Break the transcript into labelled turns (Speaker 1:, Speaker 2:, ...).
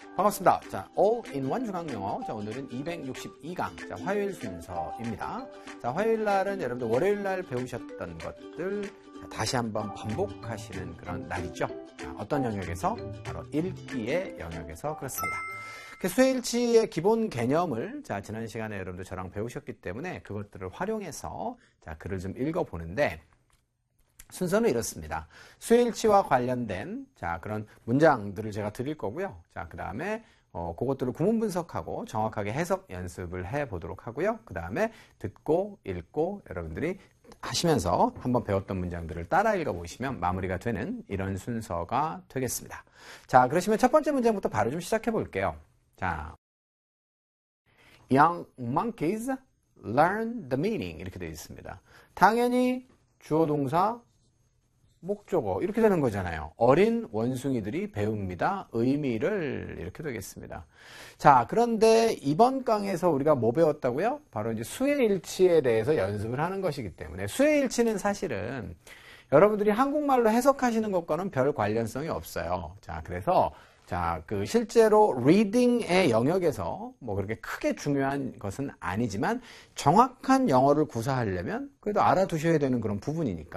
Speaker 1: 반갑습니다. 자, All-in-One 중앙영어. 자, 오늘은 262강. 자, 화요일 순서입니다. 자, 화요일 날은 여러분들 월요일 날 배우셨던 것들 다시 한번 반복하시는 그런 날이죠. 자, 어떤 영역에서? 바로 읽기의 영역에서 그렇습니다. 수요일치의 기본 개념을 자, 지난 시간에 여러분들 저랑 배우셨기 때문에 그것들을 활용해서 자, 글을 좀 읽어보는데 순서는 이렇습니다. 수요일치와 관련된 자, 그런 문장들을 제가 드릴 거고요. 자, 그 다음에 그것들을 구문 분석하고 정확하게 해석 연습을 해 보도록 하고요. 그 다음에 듣고 읽고 여러분들이 하시면서 한번 배웠던 문장들을 따라 읽어보시면 마무리가 되는 이런 순서가 되겠습니다. 자, 그러시면 첫 번째 문장부터 바로 좀 시작해 볼게요. 자, Young monkeys learn the meaning 이렇게 되어 있습니다. 당연히 주어 동사 목적어 이렇게 되는 거잖아요. 어린 원숭이들이 배웁니다. 의미를 이렇게 되겠습니다. 자, 그런데 이번 강에서 우리가 뭐 배웠다고요? 바로 이제 수혜일치에 대해서 연습을 하는 것이기 때문에 수혜일치는 사실은 여러분들이 한국말로 해석하시는 것과는 별 관련성이 없어요. 자, 그래서 자, 실제로 리딩의 영역에서 뭐 그렇게 크게 중요한 것은 아니지만 정확한 영어를 구사하려면 그래도 알아두셔야 되는 그런 부분이니까.